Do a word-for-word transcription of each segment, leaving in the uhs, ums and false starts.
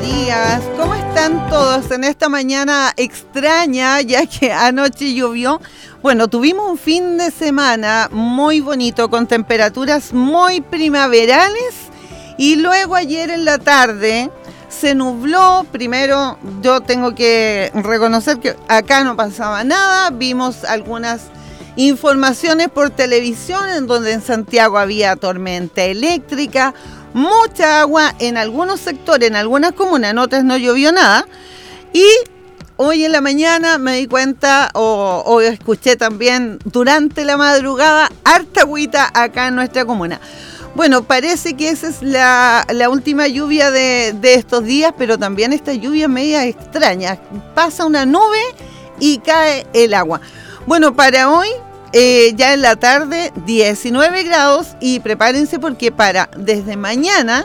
días. ¿Cómo están todos en esta mañana extraña, ya que anoche llovió? Bueno, tuvimos un fin de semana muy bonito con temperaturas muy primaverales y luego ayer en la tarde se nubló. Primero yo tengo que reconocer que acá no pasaba nada, vimos algunas informaciones por televisión en donde en Santiago había tormenta eléctrica, mucha agua en algunos sectores, en algunas comunas, en otras no llovió nada. Y hoy en la mañana me di cuenta, o, o escuché también durante la madrugada, harta agüita acá en nuestra comuna. Bueno, parece que esa es la, la última lluvia de, de estos días, pero también esta lluvia media extraña. Pasa una nube y cae el agua. Bueno, para hoy, eh, ya en la tarde, diecinueve grados, y prepárense porque para desde mañana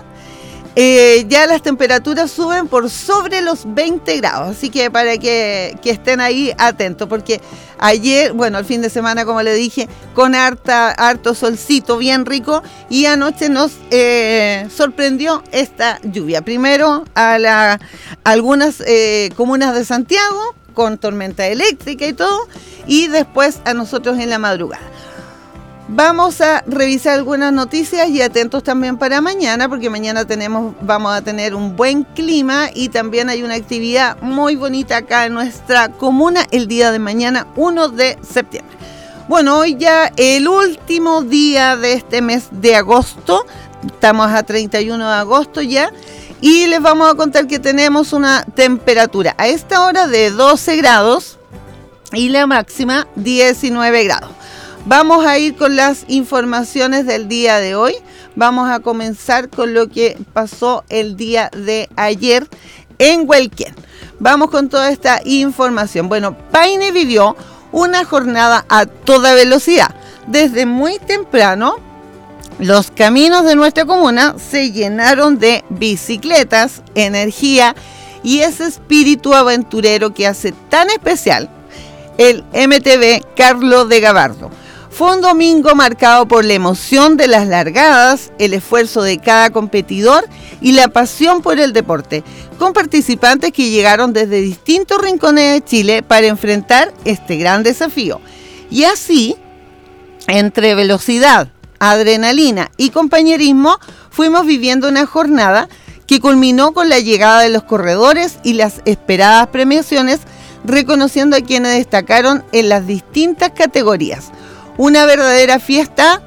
eh, ya las temperaturas suben por sobre los veinte grados. Así que para que, que estén ahí atentos, porque ayer, bueno, el fin de semana, como le dije, con harta, harto solcito bien rico, y anoche nos eh, sorprendió esta lluvia. Primero a, la, a algunas eh, comunas de Santiago, con tormenta eléctrica y todo, y después a nosotros en la madrugada. Vamos a revisar algunas noticias y atentos también para mañana, porque mañana tenemos, vamos a tener un buen clima y también hay una actividad muy bonita acá en nuestra comuna el día de mañana, primero de septiembre. Bueno, hoy ya el último día de este mes de agosto, estamos a treinta y uno de agosto ya, y les vamos a contar que tenemos una temperatura a esta hora de doce grados y la máxima diecinueve grados. Vamos a ir con las informaciones del día de hoy. Vamos a comenzar con lo que pasó el día de ayer en Huelquén. Vamos con toda esta información. Bueno, Paine vivió una jornada a toda velocidad. Desde muy temprano, los caminos de nuestra comuna se llenaron de bicicletas, energía y ese espíritu aventurero que hace tan especial el M T B Carlos de Gabardo. Fue un domingo marcado por la emoción de las largadas, el esfuerzo de cada competidor y la pasión por el deporte, con participantes que llegaron desde distintos rincones de Chile para enfrentar este gran desafío. Y así, entre velocidad, adrenalina y compañerismo, fuimos viviendo una jornada que culminó con la llegada de los corredores y las esperadas premiaciones, reconociendo a quienes destacaron en las distintas categorías. Una verdadera fiesta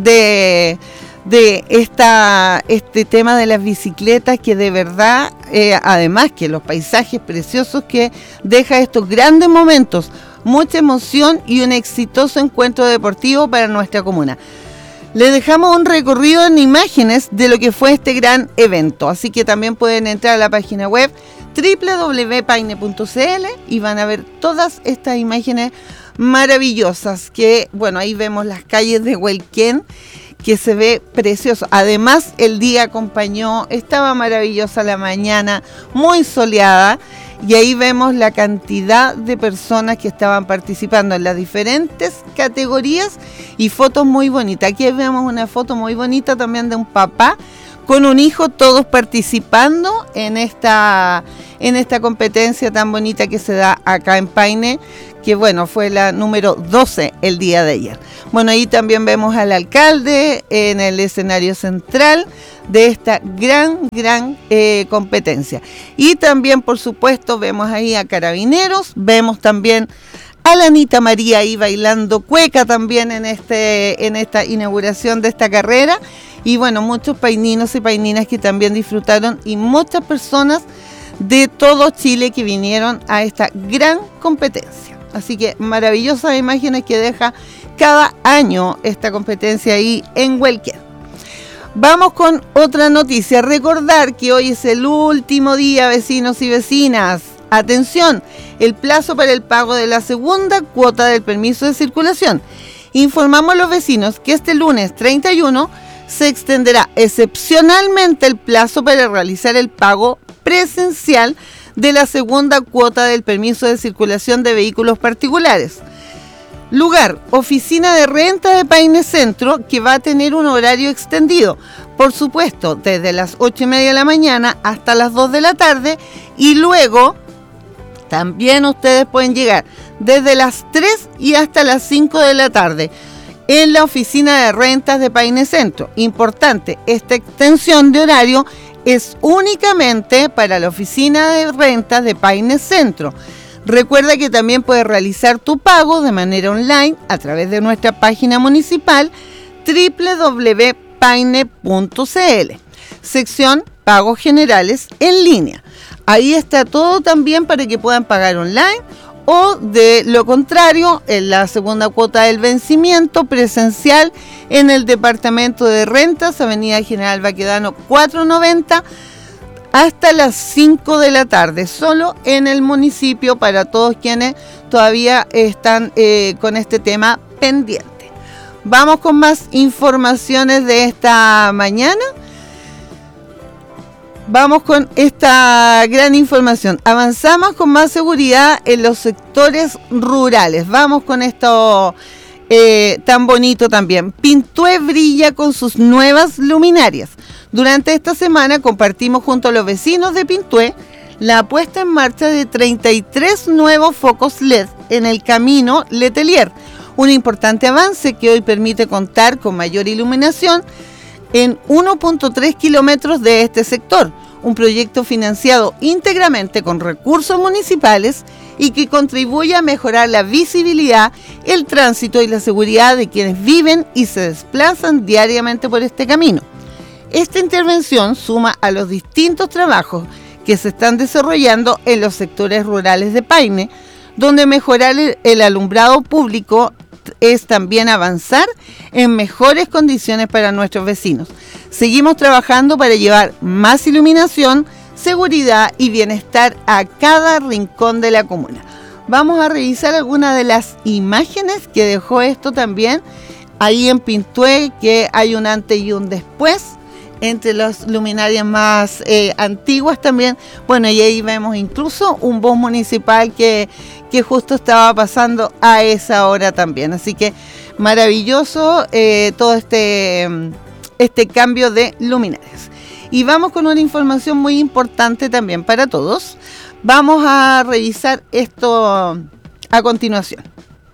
de, de esta, este tema de las bicicletas, que de verdad, eh, además que los paisajes preciosos que deja estos grandes momentos, mucha emoción y un exitoso encuentro deportivo para nuestra comuna. Les dejamos un recorrido en imágenes de lo que fue este gran evento, así que también pueden entrar a la página web doble u doble u doble u punto paine punto c l y van a ver todas estas imágenes maravillosas que, bueno, ahí vemos las calles de Huelquén, que se ve precioso. Además, el día acompañó, estaba maravillosa la mañana, muy soleada, y ahí vemos la cantidad de personas que estaban participando en las diferentes categorías y fotos muy bonitas. Aquí vemos una foto muy bonita también de un papá con un hijo, todos participando en esta, en esta competencia tan bonita que se da acá en Paine, que bueno, fue la número doce el día de ayer. Bueno, ahí también vemos al alcalde en el escenario central de esta gran, gran eh, competencia. Y también, por supuesto, vemos ahí a carabineros, vemos también a la Anita María ahí bailando cueca también en, este, en esta inauguración de esta carrera. Y bueno, muchos paininos y paininas que también disfrutaron y muchas personas de todo Chile que vinieron a esta gran competencia. Así que maravillosas imágenes que deja cada año esta competencia ahí en Huelquén. Vamos con otra noticia. Recordar que hoy es el último día, vecinos y vecinas. Atención, el plazo para el pago de la segunda cuota del permiso de circulación. Informamos a los vecinos que este lunes treinta y uno se extenderá excepcionalmente el plazo para realizar el pago presencial de la segunda cuota del permiso de circulación de vehículos particulares. Lugar, oficina de renta de Paine Centro, que va a tener un horario extendido. Por supuesto, desde las ocho y media de la mañana hasta las dos de la tarde. Y luego, también ustedes pueden llegar desde las tres y hasta las cinco de la tarde en la oficina de rentas de Paine Centro. Importante, esta extensión de horario es únicamente para la oficina de rentas de Paine Centro. Recuerda que también puedes realizar tu pago de manera online a través de nuestra página municipal doble u doble u doble u punto paine punto c l, sección Pagos Generales en línea. Ahí está todo también para que puedan pagar online o de lo contrario, en la segunda cuota del vencimiento presencial en el Departamento de Rentas, Avenida General Baquedano cuatrocientos noventa, hasta las cinco de la tarde, solo en el municipio para todos quienes todavía están eh, con este tema pendiente. Vamos con más informaciones de esta mañana. Vamos con esta gran información. Avanzamos con más seguridad en los sectores rurales. Vamos con esto eh, tan bonito también. Pintué brilla con sus nuevas luminarias. Durante esta semana compartimos junto a los vecinos de Pintué la puesta en marcha de treinta y tres nuevos focos L E D en el camino Letelier, un importante avance que hoy permite contar con mayor iluminación en uno punto tres kilómetros de este sector, un proyecto financiado íntegramente con recursos municipales y que contribuye a mejorar la visibilidad, el tránsito y la seguridad de quienes viven y se desplazan diariamente por este camino. Esta intervención suma a los distintos trabajos que se están desarrollando en los sectores rurales de Paine, donde mejorar el alumbrado público es también avanzar en mejores condiciones para nuestros vecinos. Seguimos trabajando para llevar más iluminación, seguridad y bienestar a cada rincón de la comuna. Vamos a revisar algunas de las imágenes que dejó esto también ahí en Pintué, que hay un antes y un después entre las luminarias más eh, antiguas también. Bueno, y ahí vemos incluso un bus municipal que, que justo estaba pasando a esa hora también. Así que maravilloso eh, todo este, este cambio de luminarias. Y vamos con una información muy importante también para todos. Vamos a revisar esto a continuación.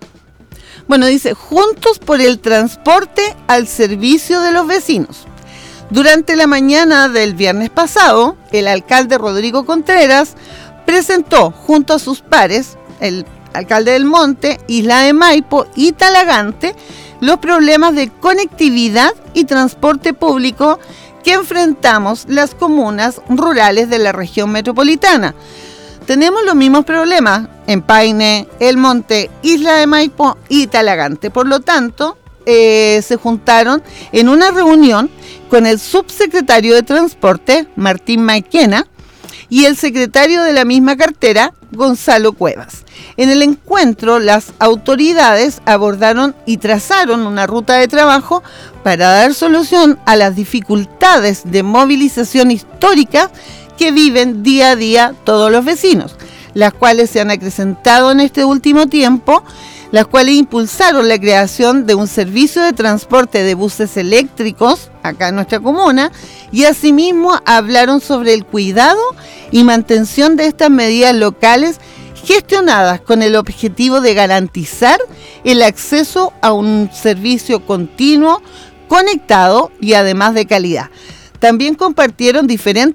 Bueno, dice, juntos por el transporte al servicio de los vecinos. Durante la mañana del viernes pasado, el alcalde Rodrigo Contreras presentó junto a sus pares, el alcalde del Monte, Isla de Maipo y Talagante, los problemas de conectividad y transporte público que enfrentamos las comunas rurales de la región metropolitana. Tenemos los mismos problemas en Paine, El Monte, Isla de Maipo y Talagante. Por lo tanto, eh, se juntaron en una reunión con el subsecretario de Transporte, Martín Maquena, y el secretario de la misma cartera, Gonzalo Cuevas. En el encuentro, las autoridades abordaron y trazaron una ruta de trabajo para dar solución a las dificultades de movilización histórica que viven día a día todos los vecinos, las cuales se han acrecentado en este último tiempo, las cuales impulsaron la creación de un servicio de transporte de buses eléctricos acá en nuestra comuna, y asimismo hablaron sobre el cuidado y mantención de estas medidas locales gestionadas con el objetivo de garantizar el acceso a un servicio continuo, conectado y además de calidad. También compartieron diferentes